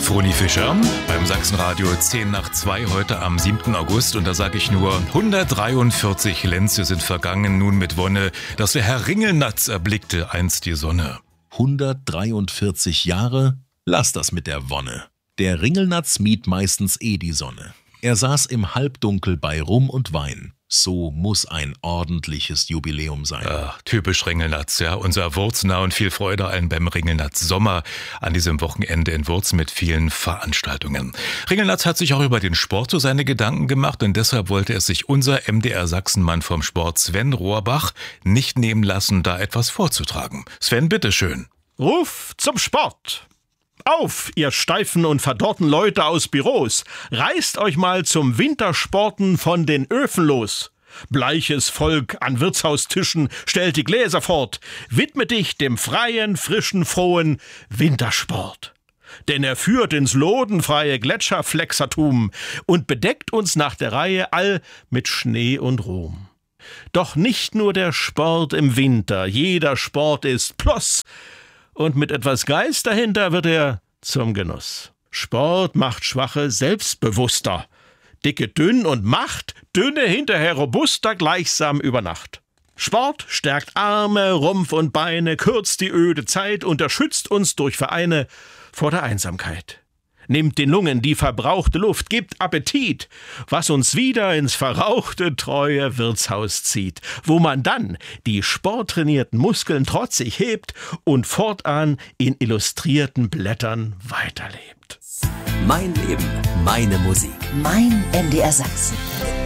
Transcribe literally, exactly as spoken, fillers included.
Vroni Fischer beim Sachsenradio zehn nach zwei heute am siebten August. Und da sage ich nur, hundertdreiundvierzig Lenze sind vergangen, nun mit Wonne, dass der Herr Ringelnatz erblickte einst die Sonne. hundertdreiundvierzig Jahre? Lass das mit der Wonne. Der Ringelnatz mied meistens eh die Sonne. Er saß im Halbdunkel bei Rum und Wein. So muss ein ordentliches Jubiläum sein. Ach, typisch Ringelnatz, ja. Unser Wurznah und viel Freude allen beim Ringelnatz Sommer an diesem Wochenende in Wurz mit vielen Veranstaltungen. Ringelnatz hat sich auch über den Sport so seine Gedanken gemacht und deshalb wollte es sich unser M D R Sachsenmann vom Sport Sven Rohrbach nicht nehmen lassen, da etwas vorzutragen. Sven, bitteschön. Ruf zum Sport! Auf, ihr steifen und verdorrten Leute aus Büros, reißt euch mal zum Wintersporten von den Öfen los. Bleiches Volk an Wirtshaustischen stellt die Gläser fort, widmet dich dem freien, frischen, frohen Wintersport. Denn er führt ins lodenfreie Gletscherflexertum und bedeckt uns nach der Reihe all mit Schnee und Ruhm. Doch nicht nur der Sport im Winter, jeder Sport ist Plus. Und mit etwas Geist dahinter wird er zum Genuss. Sport macht Schwache selbstbewusster. Dicke dünn und Macht, dünne hinterher robuster gleichsam über Nacht. Sport stärkt Arme, Rumpf und Beine, kürzt die öde Zeit, unterstützt uns durch Vereine vor der Einsamkeit. Nimmt den Lungen die verbrauchte Luft, gibt Appetit, was uns wieder ins verrauchte, treue Wirtshaus zieht, wo man dann die sporttrainierten Muskeln trotzig hebt und fortan in illustrierten Blättern weiterlebt. Mein Leben, meine Musik. Mein M D R Sachsen.